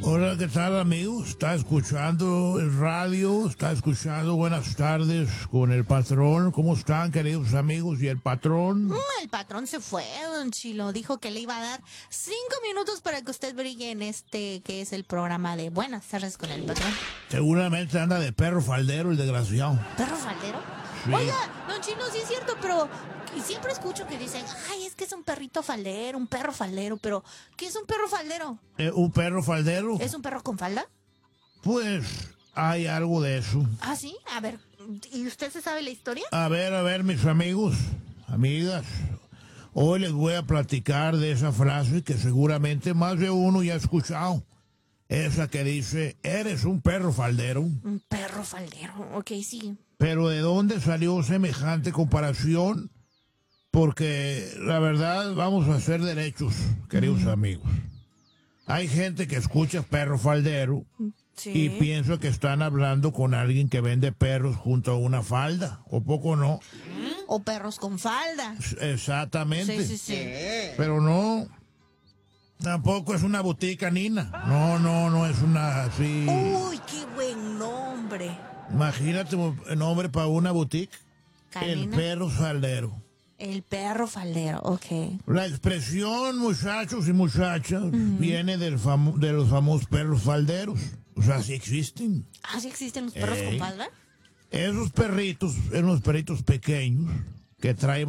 Hola, ¿qué tal, amigos? Está escuchando el radio, está escuchando Buenas tardes con el patrón. ¿Cómo están, queridos amigos? ¿Y el patrón? El patrón se fue, don Chilo. Dijo que le iba a dar 5 minutos para que usted brille en este, que es el programa de Buenas tardes con el patrón. Seguramente anda de perro faldero el desgraciado. ¿Perro faldero? Sí. Oiga, don Chilo, sí es cierto, pero siempre escucho que dicen, ay, es que es un perrito faldero, un perro faldero, pero ¿qué es un perro faldero? ¿Un perro faldero? ¿Es un perro con falda? Pues hay algo de eso. ¿Ah, sí? A ver, ¿y usted se sabe la historia? A ver, mis amigos, amigas. Hoy les voy a platicar de esa frase que seguramente más de uno ya ha escuchado. Esa que dice, eres un perro faldero. Un perro faldero, ok, sí. Pero ¿de dónde salió semejante comparación? Porque la verdad vamos a ser derechos, queridos amigos. Hay gente que escucha perro faldero Sí. y piensa que están hablando con alguien que vende perros junto a una falda, ¿o poco no? O perros con falda. Exactamente. Sí. Pero no, tampoco es una boutique canina. No es una así. Uy, qué buen nombre. Imagínate un nombre para una boutique. El Canina. perro faldero. El perro faldero, ok. La expresión, muchachos y muchachas, viene de los famosos perros falderos. O sea, sí existen. ¿Ah, sí existen los perros con falda? Esos perritos, eran unos perritos pequeños que traían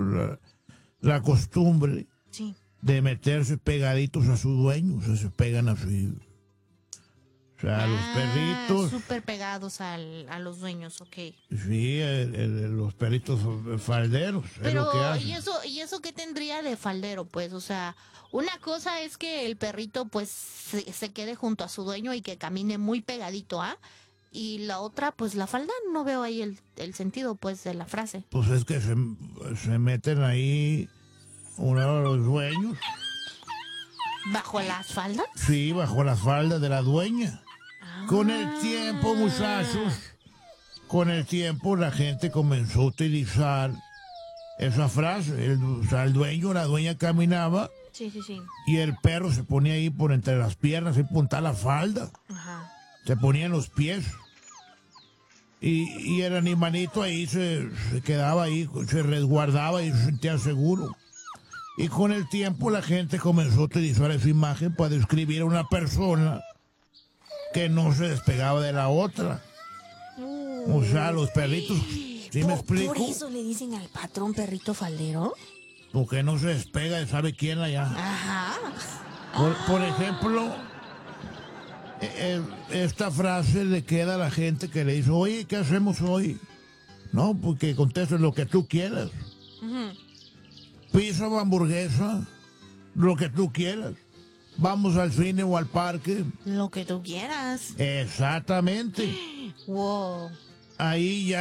la costumbre Sí. de meterse pegaditos a sus dueños. Se pegan así. O sea, los perritos. Súper pegados a los dueños, ok. Sí, los perritos falderos. Es lo que Pero, hacen. ¿y eso qué tendría de faldero? Pues, o sea, una cosa es que el perrito, pues, se quede junto a su dueño y que camine muy pegadito, ¿ah? Y la otra, pues, la falda, no veo ahí el sentido, pues, de la frase. Pues es que se meten ahí uno de los dueños. ¿Bajo las faldas? Sí, bajo las faldas de la dueña. Con el Ah. tiempo, muchachos, con el tiempo la gente comenzó a utilizar esa frase. O sea, el dueño, la dueña caminaba Sí. y el perro se ponía ahí por entre las piernas y punta la falda. Ajá. Se ponía en los pies. Y el animalito ahí se quedaba ahí, se resguardaba y se sentía seguro. Y con el tiempo la gente comenzó a utilizar esa imagen para describir a una persona que no se despegaba de la otra. O sea, los perritos, ¿sí me explico? ¿Por eso le dicen al patrón perrito faldero? Porque no se despega de sabe quién allá. Ajá. Por ejemplo, esta frase le queda a la gente que le dice, oye, ¿qué hacemos hoy? No, porque contestes lo que tú quieras. Pizza o hamburguesa, lo que tú quieras. Vamos al cine o al parque. Lo que tú quieras. Exactamente. Wow. Ahí ya